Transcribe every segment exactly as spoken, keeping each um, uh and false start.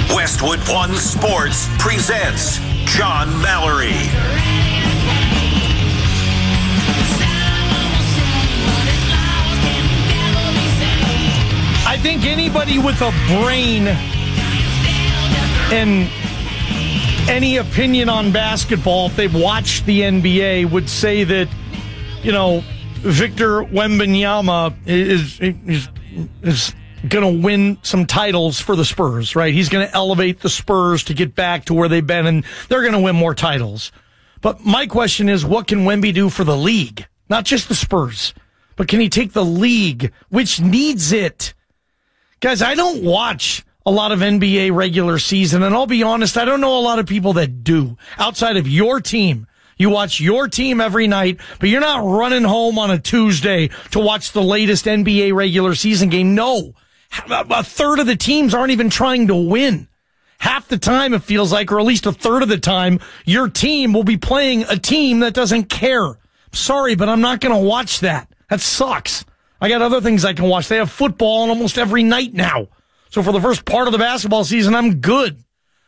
Westwood One Sports presents John Mallory. I think anybody with a brain and any opinion on basketball, if they've watched the N B A, would say that, you know, Victor Wembanyama is is, is going to win some titles for the Spurs, right? He's going to elevate the Spurs to get back to where they've been, and they're going to win more titles. But my question is, what can Wemby do for the league? Not just the Spurs, but can he take the league, which needs it? Guys, I don't watch a lot of N B A regular season, and I'll be honest, I don't know a lot of people that do, outside of your team. You watch your team every night, but you're not running home on a Tuesday to watch the latest N B A regular season game. No. A third of the teams aren't even trying to win. Half the time it feels like, or at least a third of the time, your team will be playing a team that doesn't care. Sorry, but I'm not going to watch that. That sucks. I got other things I can watch. They have football on almost every night now. So for the first part of the basketball season, I'm good.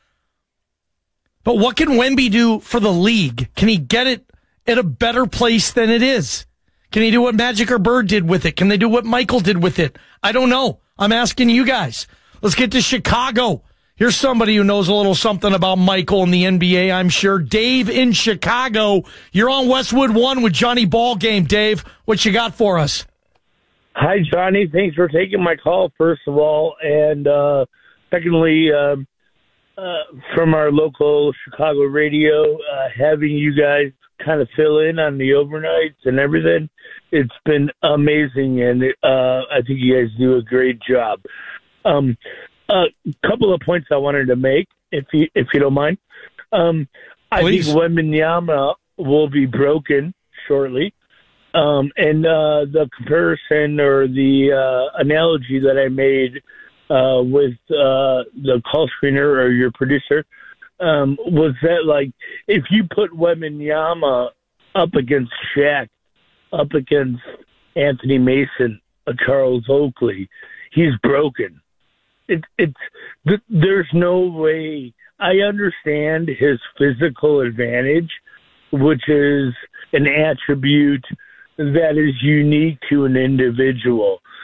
But what can Wemby do for the league? Can he get it at a better place than it is? Can he do what Magic or Bird did with it? Can they do what Michael did with it? I don't know. I'm asking you guys. Let's get to Chicago. Here's somebody who knows a little something about Michael and the N B A, I'm sure. Dave in Chicago. You're on Westwood One with Johnny Ballgame. Dave, what you got for us? Hi, Johnny. Thanks for taking my call, first of all. And uh, secondly, uh, uh, from our local Chicago radio, uh, having you guys kind of fill in on the overnights and everything, it's been amazing. And uh, I think you guys do a great job. Um, a couple of points I wanted to make, if you, if you don't mind. Um, I think Wembanyama will be broken shortly. Um, and uh, the comparison or the uh, analogy that I made uh, with uh, the call screener or your producer um, was that, like, if you put Wembanyama up against Shaq, up against Anthony Mason, or Charles Oakley, he's broken. It, it's th- there's no way. I understand his physical advantage, which is an attribute that is unique to an individual.